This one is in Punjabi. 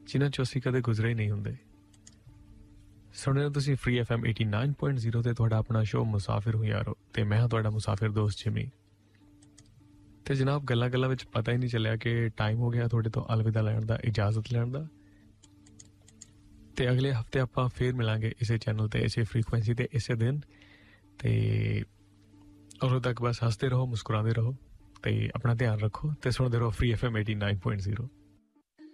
ਜਿਨ੍ਹਾਂ 'ਚੋਂ ਅਸੀਂ ਕਦੇ ਗੁਜ਼ਰੇ ਹੀ ਨਹੀਂ ਹੁੰਦੇ। ਸੁਣ ਰਹੇ ਹੋ ਤੁਸੀਂ ਫ੍ਰੀ FM 89.0 ਤੇ ਤੁਹਾਡਾ ਆਪਣਾ ਸ਼ੋਅ ਮੁਸਾਫਿਰ ਹੂੰ ਯਾਰੋ, ਤੇ ਮੈਂ ਹਾਂ ਤੁਹਾਡਾ ਮੁਸਾਫਿਰ ਦੋਸਤ ਜਿਮੀ। ਤੇ ਜਨਾਬ, ਗੱਲਾਂ ਵਿੱਚ ਪਤਾ ਹੀ ਨਹੀਂ ਚੱਲਿਆ ਕਿ ਟਾਈਮ ਹੋ ਗਿਆ ਤੁਹਾਡੇ ਤੋਂ ਅਲਵਿਦਾ ਲੈਣ ਦਾ, ਇਜਾਜ਼ਤ ਲੈਣ ਦਾ। ਤੇ ਅਗਲੇ ਹਫਤੇ ਆਪਾਂ ਫੇਰ ਮਿਲਾਂਗੇ ਇਸੇ ਚੈਨਲ ਤੇ, ਇਸੇ ਫ੍ਰੀਕੁਐਂਸੀ ਤੇ, ਇਸੇ ਦਿਨ। ਤੇ ਉਦੋਂ ਤੱਕ ਬਸ ਹੱਸਦੇ ਰਹੋ, ਮੁਸਕਰਾਉਂਦੇ ਰਹੋ ਤੇ ਆਪਣਾ ਧਿਆਨ ਰੱਖੋ ਤੇ ਸੁਣਦੇ ਰਹੋ ਫ੍ਰੀ FM 89.0।